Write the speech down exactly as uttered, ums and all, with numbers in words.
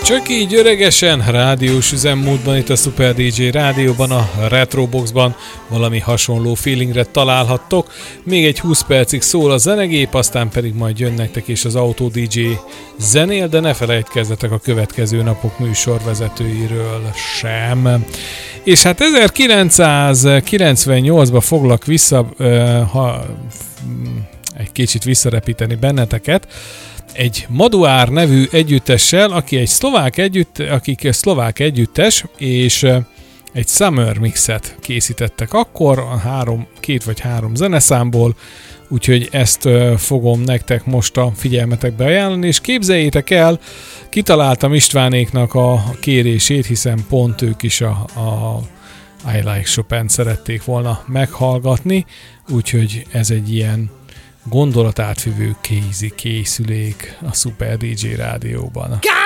Csak így öregesen, rádiós üzemmódban itt a Super dé dzsé rádióban, a Retroboxban valami hasonló feelingre találhattok. Még egy húsz percig szól a zenegép, aztán pedig majd jön nektek és az Auto dé dzsé zenél, de ne felejtkezzetek a következő napok műsorvezetőiről sem. És hát ezerkilencszázkilencvennyolcba foglak vissza, ha egy kicsit visszarepíteni benneteket, egy Maduár nevű együttessel, aki egy szlovák együtt, akik szlovák együttes, és egy Summer Mixet készítettek akkor, a három, két vagy három zeneszámból, úgyhogy ezt fogom nektek most a figyelmetekbe ajánlani, és képzeljétek el, kitaláltam Istvánéknak a kérését, hiszen pont ők is a, a I Like Chopin szerették volna meghallgatni, úgyhogy ez egy ilyen gondolatátfivő kézi készülék a Super dé dzsé rádióban.